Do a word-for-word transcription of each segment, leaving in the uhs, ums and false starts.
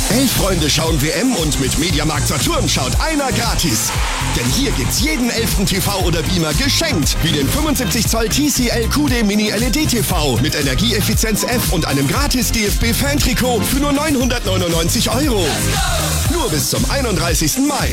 Elf Freunde schauen W M und mit Mediamarkt Saturn schaut einer gratis. Denn hier gibt's jeden elften T V oder Beamer geschenkt. Wie den fünfundsiebzig Zoll T C L Q D Mini L E D T V mit Energieeffizienz F und einem gratis D F B-Fan-Trikot für nur neunhundertneunundneunzig Euro. Nur bis zum einunddreißigsten Mai.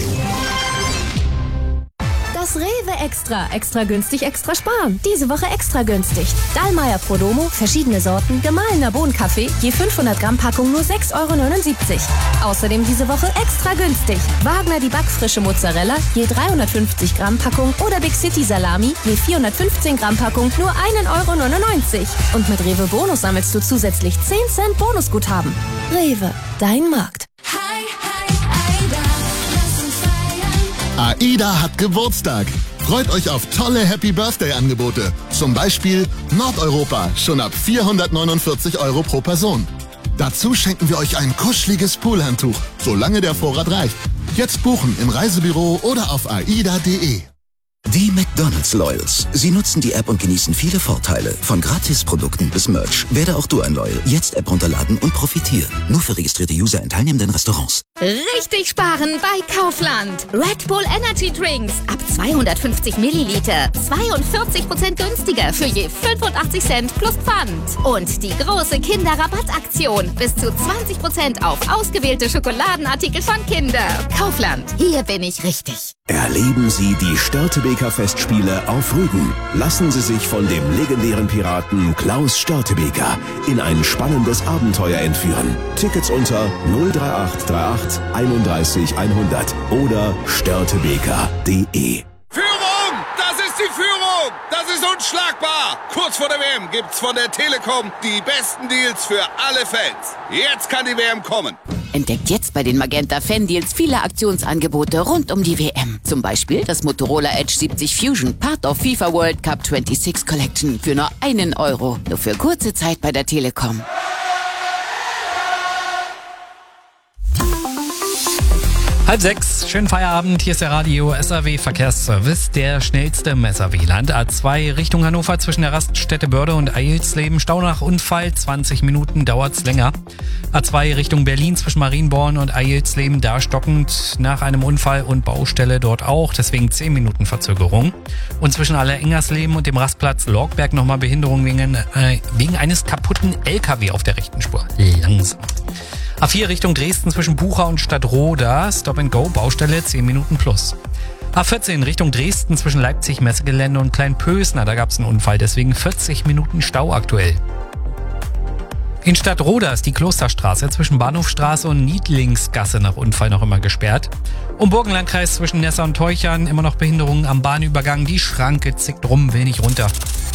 Das Rewe Extra. Extra günstig, extra sparen. Diese Woche extra günstig. Dallmayr Prodomo, verschiedene Sorten, gemahlener Bohnenkaffee, je fünfhundert Gramm Packung nur sechs Euro neunundsiebzig. Außerdem diese Woche extra günstig. Wagner die backfrische Mozzarella, je dreihundertfünfzig Gramm Packung oder Big City Salami, je vierhundertfünfzehn Gramm Packung nur ein Euro neunundneunzig. Und mit Rewe Bonus sammelst du zusätzlich zehn Cent Bonusguthaben. Rewe, dein Markt. AIDA hat Geburtstag. Freut euch auf tolle Happy-Birthday-Angebote. Zum Beispiel Nordeuropa, schon ab vierhundertneunundvierzig Euro pro Person. Dazu schenken wir euch ein kuscheliges Poolhandtuch, solange der Vorrat reicht. Jetzt buchen im Reisebüro oder auf aida punkt de. Die McDonald's Loyals. Sie nutzen die App und genießen viele Vorteile. Von Gratisprodukten bis Merch. Werde auch du ein Loyal. Jetzt App runterladen und profitieren. Nur für registrierte User in teilnehmenden Restaurants. Richtig sparen bei Kaufland. Red Bull Energy Drinks. Ab zweihundertfünfzig Milliliter. zweiundvierzig Prozent günstiger für je fünfundachtzig Cent plus Pfand. Und die große Kinderrabattaktion. Bis zu zwanzig Prozent auf ausgewählte Schokoladenartikel von Kinder. Kaufland. Hier bin ich richtig. Erleben Sie die Störtebeker Festspiele auf Rügen. Lassen Sie sich von dem legendären Piraten Klaus Störtebeker in ein spannendes Abenteuer entführen. Tickets unter null drei acht drei acht einunddreißig hundert oder störtebeker punkt de. Führung! Das ist die Führung! Das ist unschlagbar! Kurz vor der W M gibt's von der Telekom die besten Deals für alle Fans. Jetzt kann die W M kommen. Entdeckt jetzt bei den Magenta Fan Deals viele Aktionsangebote rund um die W M. Zum Beispiel das Motorola Edge siebzig Fusion, Part of FIFA World Cup sechsundzwanzig Collection für nur einen Euro. Nur für kurze Zeit bei der Telekom. Halb sechs, schönen Feierabend, hier ist der Radio S R W Verkehrsservice, der schnellste im S R W-Land. A zwei Richtung Hannover zwischen der Raststätte Börde und Eilsleben, Stau nach Unfall, zwanzig Minuten dauert's länger. A zwei Richtung Berlin zwischen Marienborn und Eilsleben, da stockend nach einem Unfall und Baustelle dort auch, deswegen zehn Minuten Verzögerung. Und zwischen Aller-Engersleben und dem Rastplatz Lorgberg nochmal Behinderung wegen, äh, wegen eines kaputten L K W auf der rechten Spur. Langsam. A vier Richtung Dresden zwischen Bucha und Stadtroda, Stop and Go, Baustelle, zehn Minuten plus. A vierzehn Richtung Dresden zwischen Leipzig, Messegelände und Kleinpösner, da gab es einen Unfall, deswegen vierzig Minuten Stau aktuell. In Stadtroda ist die Klosterstraße zwischen Bahnhofstraße und Niedlingsgasse nach Unfall noch immer gesperrt. Um Burgenlandkreis zwischen Nessa und Teuchern immer noch Behinderungen am Bahnübergang, die Schranke zickt rum, will nicht runter.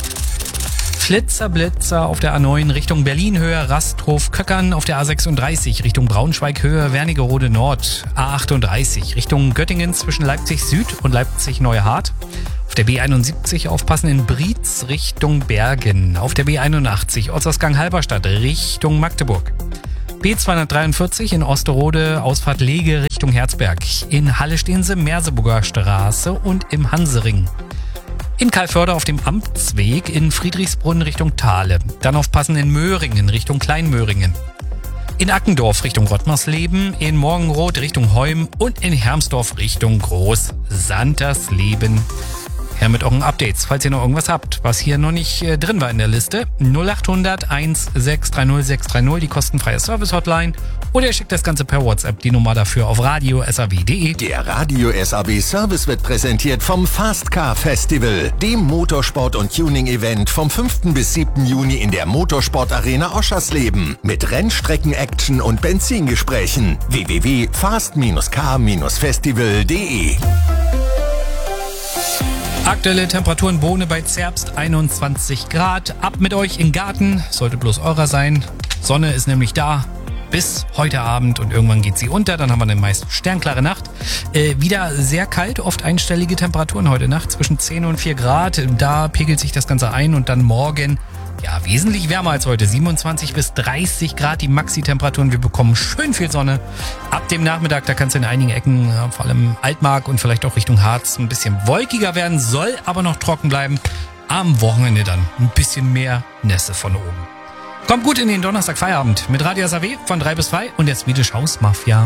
Flitzer, Blitzer auf der A neun Richtung Berlin Höhe, Rasthof, Köckern, auf der A sechsunddreißig Richtung Braunschweig Höhe, Wernigerode Nord, A achtunddreißig Richtung Göttingen zwischen Leipzig Süd und Leipzig Neuhardt. Auf der B einundsiebzig aufpassen in Brietz Richtung Bergen. Auf der B einundachtzig Ortsausgang Halberstadt Richtung Magdeburg. B zweihundertdreiundvierzig in Osterode, Ausfahrt Lege Richtung Herzberg. In Halle stehen sie Merseburger Straße und im Hansering. In Kalförde auf dem Amtsweg, in Friedrichsbrunn Richtung Thale. Dann aufpassen in Möhringen Richtung Kleinmöhringen. In Ackendorf Richtung Rottmarsleben, in Morgenroth Richtung Heum und in Hermsdorf Richtung Groß-Santersleben. Her mit euren Updates, falls ihr noch irgendwas habt, was hier noch nicht äh, drin war in der Liste. null achthundert eins sechs drei null sechs drei null, die kostenfreie Service-Hotline. Oder ihr schickt das Ganze per WhatsApp, die Nummer dafür auf radio s r w punkt de. Der Radio S R W Service wird präsentiert vom Fast Car Festival, dem Motorsport- und Tuning-Event vom fünften bis siebten Juni in der Motorsport-Arena Oschersleben. Mit Rennstrecken-Action und Benzingesprächen. w w w punkt fast car festival punkt de. Aktuelle Temperaturen Bohne bei Zerbst einundzwanzig Grad. Ab mit euch in den Garten, sollte bloß eurer sein. Sonne ist nämlich da bis heute Abend und irgendwann geht sie unter. Dann haben wir eine meist sternklare Nacht. Äh, wieder sehr kalt, oft einstellige Temperaturen heute Nacht, zwischen zehn und vier Grad. Da pegelt sich das Ganze ein und dann morgen ja wesentlich wärmer als heute. siebenundzwanzig bis dreißig Grad die Maxi-Temperaturen. Wir bekommen schön viel Sonne. Ab dem Nachmittag, da kann es in einigen Ecken, ja, vor allem Altmark und vielleicht auch Richtung Harz, ein bisschen wolkiger werden, soll aber noch trocken bleiben. Am Wochenende dann ein bisschen mehr Nässe von oben. Kommt gut in den Donnerstag Feierabend mit Radio S A W von drei bis zwei und der Swedish House Mafia.